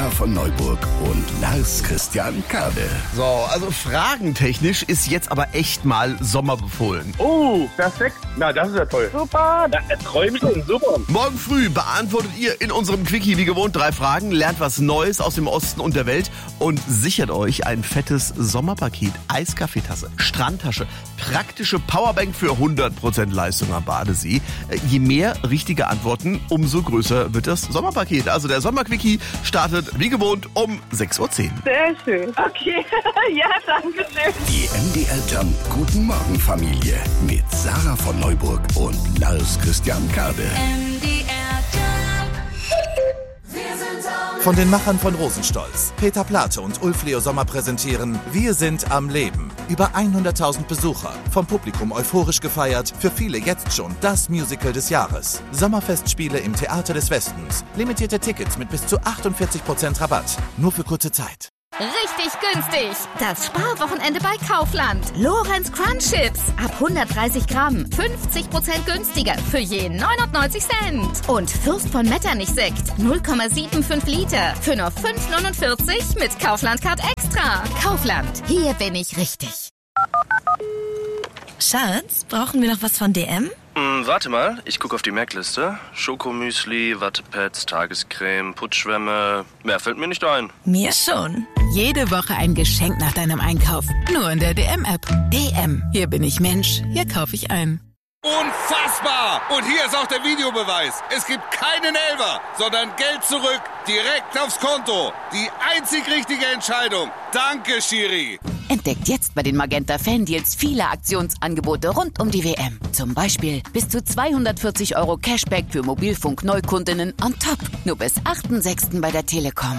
Sarah von Neuburg und Lars Christian Kade. So, also fragentechnisch ist jetzt aber echt mal Sommer befohlen. Oh, perfekt. Na, das ist ja toll. Super, da träume ich schon. Super. Morgen früh beantwortet ihr in unserem Quickie wie gewohnt 3 Fragen, lernt was Neues aus dem Osten und der Welt und sichert euch ein fettes Sommerpaket. Eiskaffeetasse, Strandtasche, praktische Powerbank für 100% Leistung am Badesee. Je mehr richtige Antworten, umso größer wird das Sommerpaket. Also der Sommerquickie startet wie gewohnt um 6:10 Uhr. Sehr schön. Okay, ja, danke schön. Die MDR Jump Guten Morgen Familie mit Sarah von Neuburg und Lars Christian Kade. Von den Machern von Rosenstolz, Peter Plate und Ulf Leo Sommer präsentieren Wir sind am Leben. Über 100.000 Besucher, vom Publikum euphorisch gefeiert, für viele jetzt schon das Musical des Jahres. Sommerfestspiele im Theater des Westens. Limitierte Tickets mit bis zu 48% Rabatt. Nur für kurze Zeit. Richtig günstig. Das Sparwochenende bei Kaufland. Lorenz Crunch Chips. Ab 130 Gramm. 50% günstiger. Für je 99 Cent. Und Fürst von Metternich Sekt. 0,75 Liter. Für nur 5,49 mit Kaufland Card Extra. Kaufland. Hier bin ich richtig. Schatz, brauchen wir noch was von DM? Warte mal, ich gucke auf die Merkliste. Schokomüsli, Wattepads, Tagescreme, Putzschwämme. Mehr fällt mir nicht ein. Mir schon. Jede Woche ein Geschenk nach deinem Einkauf. Nur in der DM-App. DM. Hier bin ich Mensch. Hier kaufe ich ein. Unfassbar! Und hier ist auch der Videobeweis. Es gibt keinen Elfer, sondern Geld zurück, direkt aufs Konto. Die einzig richtige Entscheidung. Danke, Schiri. Entdeckt jetzt bei den Magenta Fan-Deals viele Aktionsangebote rund um die WM. Zum Beispiel bis zu 240 € Cashback für Mobilfunk-Neukundinnen on top. Nur bis 8.6. bei der Telekom.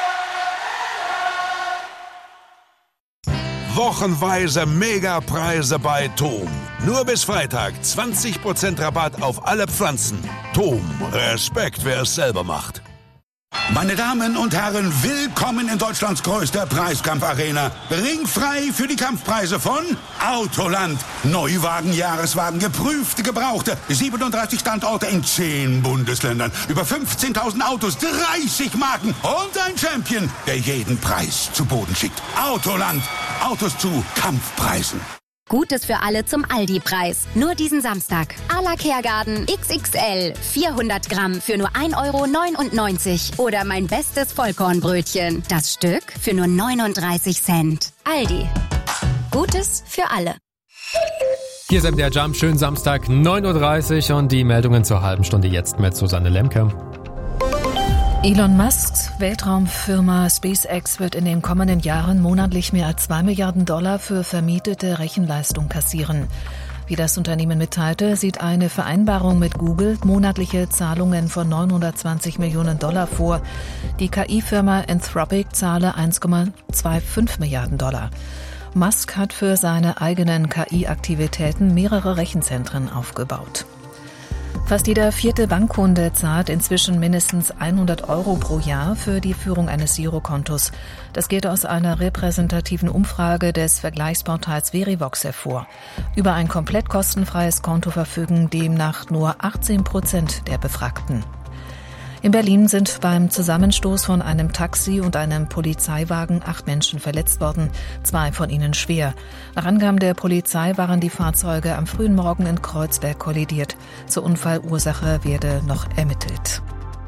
Wochenweise Megapreise bei Tom. Nur bis Freitag 20% Rabatt auf alle Pflanzen. Tom, Respekt, wer es selber macht. Meine Damen und Herren, willkommen in Deutschlands größter Preiskampfarena. Ringfrei für die Kampfpreise von Autoland. Neuwagen, Jahreswagen, geprüfte, gebrauchte. 37 Standorte in 10 Bundesländern. Über 15.000 Autos, 30 Marken und ein Champion, der jeden Preis zu Boden schickt. Autoland. Autos zu Kampfpreisen. Gutes für alle zum Aldi-Preis. Nur diesen Samstag. A la Kehrgarten XXL. 400 Gramm für nur 1,99 € Oder mein bestes Vollkornbrötchen. Das Stück für nur 39 Cent. Aldi. Gutes für alle. Hier ist MDR Jump. Schönen Samstag, 9:30 Uhr und die Meldungen zur halben Stunde jetzt mit Susanne Lemke. Elon Musks Weltraumfirma SpaceX wird in den kommenden Jahren monatlich mehr als $2 Milliarden für vermietete Rechenleistung kassieren. Wie das Unternehmen mitteilte, sieht eine Vereinbarung mit Google monatliche Zahlungen von $920 Millionen vor. Die KI-Firma Anthropic zahle $1,25 Milliarden. Musk hat für seine eigenen KI-Aktivitäten mehrere Rechenzentren aufgebaut. Fast jeder 4. Bankkunde zahlt inzwischen mindestens 100 € pro Jahr für die Führung eines Girokontos. Das geht aus einer repräsentativen Umfrage des Vergleichsportals Verivox hervor. Über ein komplett kostenfreies Konto verfügen demnach nur 18% der Befragten. In Berlin sind beim Zusammenstoß von einem Taxi und einem Polizeiwagen 8 Menschen verletzt worden, 2 von ihnen schwer. Nach Angaben der Polizei waren die Fahrzeuge am frühen Morgen in Kreuzberg kollidiert. Zur Unfallursache werde noch ermittelt.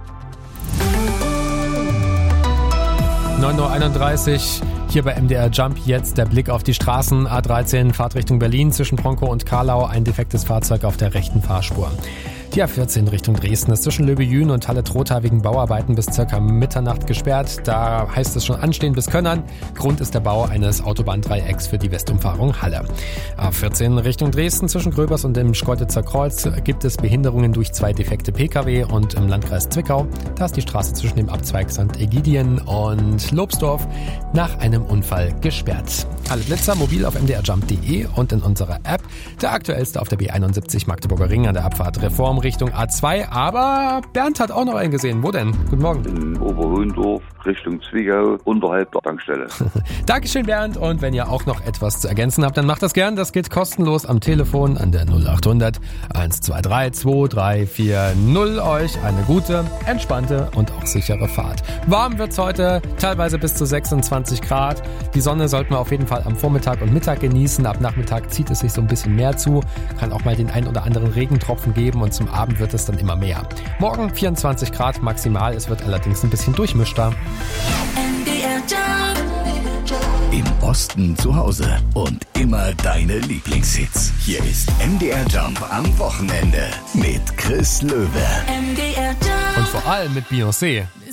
9:31 Uhr. Hier bei MDR Jump jetzt der Blick auf die Straßen. A13 Fahrtrichtung Berlin zwischen Bronkow und Karlau. Ein defektes Fahrzeug auf der rechten Fahrspur. Die A14 Richtung Dresden ist zwischen Löbejün und Halle-Trotha wegen Bauarbeiten bis ca. Mitternacht gesperrt. Da heißt es schon anstehen bis Könnern. Grund ist der Bau eines Autobahndreiecks für die Westumfahrung Halle. A14 Richtung Dresden zwischen Gröbers und dem Schkeuditzer Kreuz gibt es Behinderungen durch 2 defekte Pkw und im Landkreis Zwickau. Da ist die Straße zwischen dem Abzweig St. Ägidien und Lobsdorf nach einem Unfall gesperrt. Alle Blitzer mobil auf mdrjump.de und in unserer App. Der aktuellste auf der B71 Magdeburger Ring an der Abfahrt Reform Richtung A2. Aber Bernd hat auch noch einen gesehen. Wo denn? Guten Morgen. In Oberhohendorf Richtung Zwickau unterhalb der Tankstelle. Dankeschön, Bernd. Und wenn ihr auch noch etwas zu ergänzen habt, dann macht das gern. Das geht kostenlos am Telefon an der 0800 123 2340. Euch eine gute, entspannte und auch sichere Fahrt. Warm wird's heute, teilweise bis zu 26 Grad. Die Sonne sollten wir auf jeden Fall am Vormittag und Mittag genießen. Ab Nachmittag zieht es sich so ein bisschen mehr zu. Kann auch mal den ein oder anderen Regentropfen geben und zum Abend wird es dann immer mehr. Morgen 24 Grad maximal. Es wird allerdings ein bisschen durchmischter. Im Osten zu Hause und immer deine Lieblingshits. Hier ist MDR Jump am Wochenende mit Chris Löwe. Und vor allem mit Beyoncé.